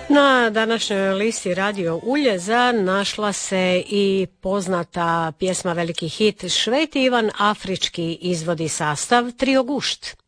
Na današnjoj listi Radio Uljeza našla se i poznata pjesma veliki hit Šveti Ivan Afrički izvodi sastav Trio Gušt.